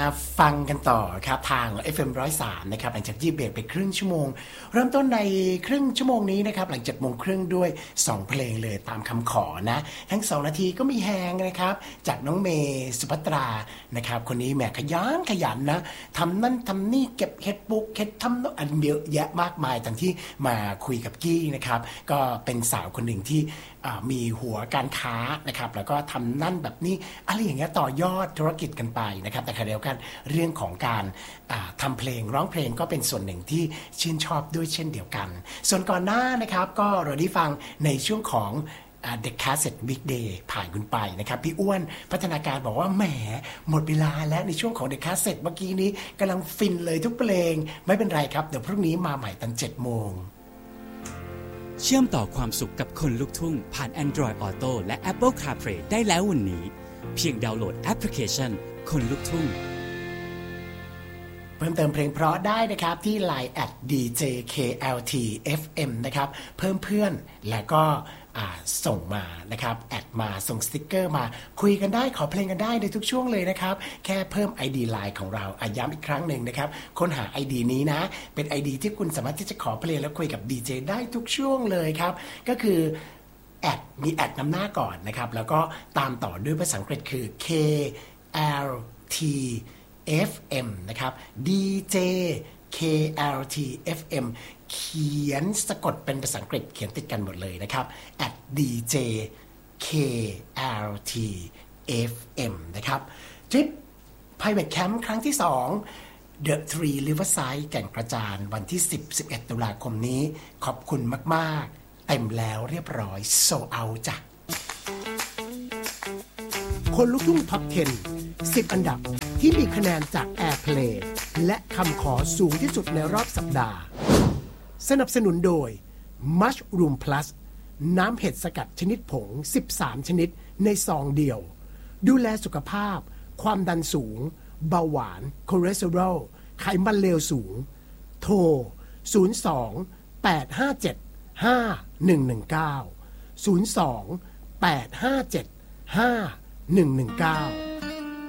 ฟังกันต่อครับทาง FM 103นะครับหลังจากยืดเบรกไปครึ่งชั่วโมงเริ่มต้นในครึ่งชั่วโมงนี้นะครับหลัง7 โมงครึ่งด้วย2เพลงเลยตามคำขอนะทั้ง2นาทีก็มีแฮงนะครับจากน้องเมย์สุภัตรานะครับคนนี้แหมขยันนะทำนั่นทำนี่เก็บเฮ็ดปุ๊กเฮ็ดทำอันเยอะแยะมากมายทั้งที่มาคุยกับกี้นะครับก็เป็นสาวคนหนึ่งที่มีหัวการค้านะครับแล้วก็ทำนั่นแบบนี้อะไรอย่างเงี้ยต่อยอดธุรกิจกันไปนะครับแต่ขณะเดียวกันเรื่องของการทำเพลงร้องเพลงก็เป็นส่วนหนึ่งที่ชื่นชอบด้วยเช่นเดียวกันส่วนก่อนหน้านะครับก็เราได้ฟังในช่วงของThe Cassette Big Day ผ่านคุณไปนะครับพี่อ้วนพัฒนาการบอกว่าแหมหมดเวลาแล้วในช่วงของ The Cassette เมื่อกี้นี้กำลังฟินเลยทุกเพลงไม่เป็นไรครับเดี๋ยวพรุ่งนี้มาใหม่ตอน7 โมงเชื่อมต่อความสุขกับคนลุกทุ่งผ่าน Android Auto และ Apple CarPlay ได้แล้ววันนี้เพียงดาวน์โหลดแอปพลิเคชันคนลุกทุ่งเพิ่มเติมเพลงเพราะได้นะครับที่ Line @DJKLTFM นะครับเพิ่มเพื่อนแล้วก็ส่งมานะครับแอดมาส่งสติกเกอร์มาคุยกันได้ขอเพลงกันได้ในทุกช่วงเลยนะครับแค่เพิ่ม ID Line ของเราย้ำอีกครั้งหนึ่งนะครับค้นหา ID นี้นะเป็น ID ที่คุณสามารถที่จะขอเพลงแล้วคุยกับดีเจได้ทุกช่วงเลยครับก็คือมีแอดนำหน้าก่อนนะครับแล้วก็ตามต่อด้วยภาษาอังกฤษคือ KLTFM นะครับ DJ KLTFM เขียนสะกดเป็นภาษาอังกฤษเขียนติดกันหมดเลยนะครับ @DJ KLTFM นะครับทริป Private Camp ครั้งที่2 The Three Riverside แก่งกระจานวันที่ 10-11 ตุลาคมนี้ขอบคุณมากๆเต็มแล้วเรียบร้อยโซเอาจ้ะคนลุกทุ่งท็อป 10 อันดับที่มีคะแนนจาก Airplay และคำขอสูงที่สุดในรอบสัปดาห์สนับสนุนโดย Mushroom Plus น้ำเห็ดสกัดชนิดผง13ชนิดในซองเดียวดูแลสุขภาพความดันสูงเบาหวานคอเลสเตอรอลไขมันเลวสูงโทร02 857 5119 02 857 5119